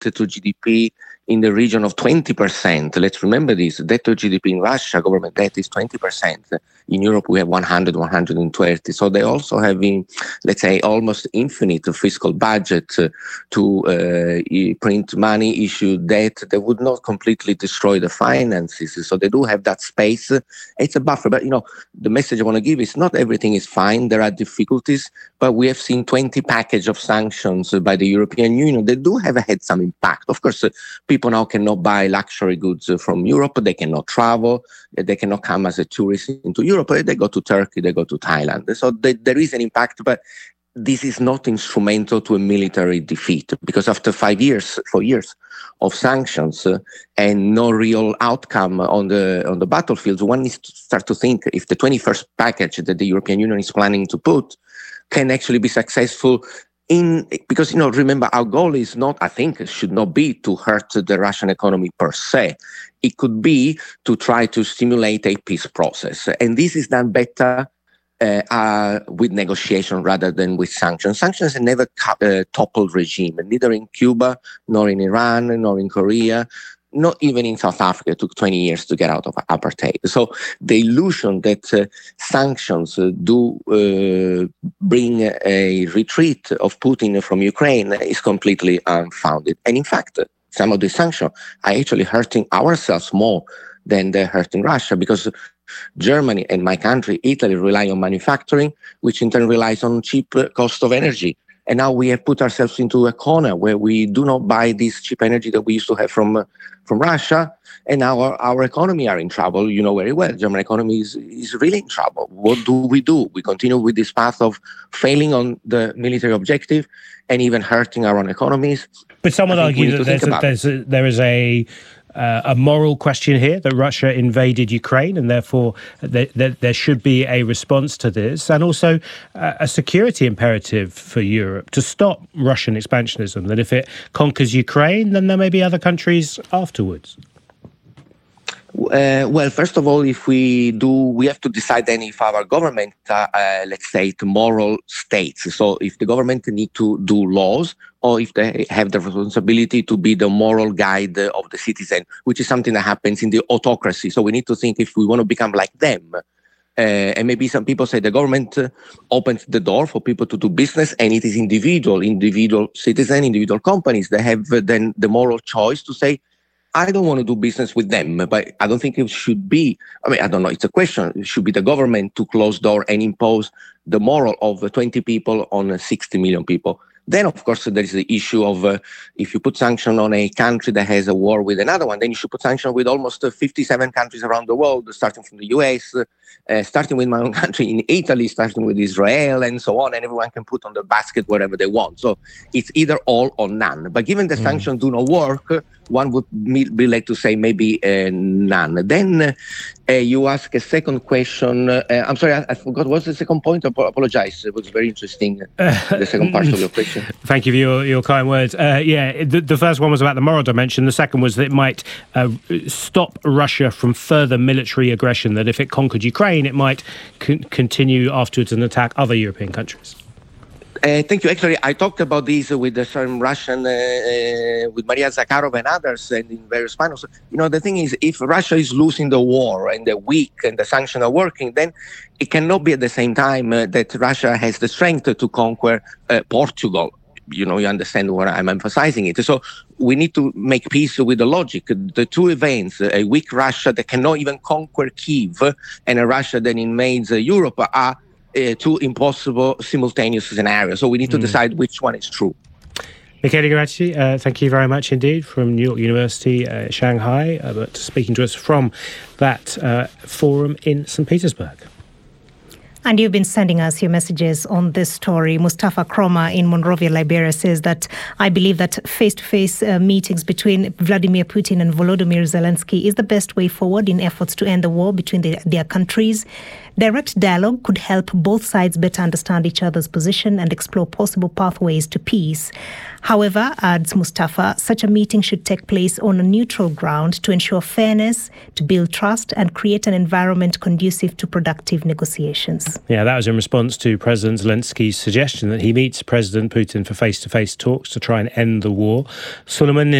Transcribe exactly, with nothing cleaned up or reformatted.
to G D P in the region of twenty percent. Let's remember this. Debt to G D P in Russia, government debt is twenty percent. In Europe, we have one hundred, one hundred twenty. So they also have, in, let's say, almost infinite fiscal budget uh, to uh, print money, issue debt. They would not completely destroy the finances. So they do have that space. It's a buffer. But, you know, the message I want to give is not everything is fine. There are difficulties. But we have seen twenty package of sanctions by the European Union. They do have had some impact. Of course, uh, people now cannot buy luxury goods from Europe. They cannot travel. They cannot come as a tourist into Europe. They go to Turkey. They go to Thailand. So they, there is an impact, but this is not instrumental to a military defeat, because after five years, four years of sanctions uh, and no real outcome on the on the battlefields, one needs to start to think if the twenty-first package that the European Union is planning to put can actually be successful. In, because, you know, remember, our goal is not, I think, should not be to hurt the Russian economy per se. It could be to try to stimulate a peace process. And this is done better uh, uh, with negotiation rather than with sanctions. Sanctions have never uh, toppled regime, neither in Cuba, nor in Iran, nor in Korea. Not even in South Africa. It took twenty years to get out of apartheid. So the illusion that uh, sanctions uh, do uh, bring a retreat of Putin from Ukraine is completely unfounded. And in fact, some of the sanctions are actually hurting ourselves more than they're hurting Russia, because Germany and my country, Italy, rely on manufacturing, which in turn relies on cheap uh, cost of energy. And now we have put ourselves into a corner where we do not buy this cheap energy that we used to have from uh, from Russia. And now our, our economy are in trouble. You know very well, German economy is, is really in trouble. What do we do? We continue with this path of failing on the military objective and even hurting our own economies. But some would argue that there's a, there's a, there is a Uh, a moral question here, that Russia invaded Ukraine, and therefore th- th- there should be a response to this, and also uh, a security imperative for Europe to stop Russian expansionism, that if it conquers Ukraine, then there may be other countries afterwards. Uh, well, first of all, if we do, we have to decide then if our government, uh, uh, let's say, it moral states. So if the government need to do laws, or if they have the responsibility to be the moral guide of the citizen, which is something that happens in the autocracy. So we need to think if we want to become like them. Uh, and maybe some people say the government uh, opens the door for people to do business, and it is individual, individual citizen, individual companies that have uh, then the moral choice to say, I don't want to do business with them, but I don't think it should be, I mean, I don't know, it's a question. It should be the government to close door and impose the moral of twenty people on sixty million people. Then, of course, there is the issue of uh, if you put sanction on a country that has a war with another one, then you should put sanction with almost uh, fifty-seven countries around the world, starting from the U S, uh, starting with my own country in Italy, starting with Israel, and so on, and everyone can put on the basket whatever they want. So it's either all or none. But given the mm. sanctions do not work, one would be led to say maybe uh, none. Then uh, you ask a second question. Uh, I'm sorry, I, I forgot. What's the second point? I apologize. It was very interesting, uh, the second part of your question. Thank you for your, your kind words. Uh, yeah, the, the first one was about the moral dimension. The second was that it might uh, stop Russia from further military aggression, that if it conquered Ukraine, it might con- continue afterwards and attack other European countries. Uh, thank you. Actually, I talked about this with the some Russian, uh, uh, with Maria Zakharova and others, and in various panels. You know, the thing is, if Russia is losing the war and they're weak and the sanctions are working, then it cannot be at the same time uh, that Russia has the strength to conquer uh, Portugal. You know, you understand what I'm emphasizing it. So we need to make peace with the logic. The two events, a weak Russia that cannot even conquer Kyiv and a Russia that invades uh, Europe, are Uh, two impossible simultaneous scenarios. So we need to mm. decide which one is true. Michele Geraci, uh, thank you very much indeed, from New York University, uh, Shanghai, uh, but speaking to us from that uh, forum in Saint Petersburg. And you've been sending us your messages on this story. Mustafa Kroma in Monrovia, Liberia, says that I believe that face-to-face uh, meetings between Vladimir Putin and Volodymyr Zelensky is the best way forward in efforts to end the war between the, their countries. Direct dialogue could help both sides better understand each other's position and explore possible pathways to peace. However, adds Mustafa, such a meeting should take place on a neutral ground to ensure fairness, to build trust and create an environment conducive to productive negotiations. Yeah, that was in response to President Zelensky's suggestion that he meets President Putin for face-to-face talks to try and end the war. Suleiman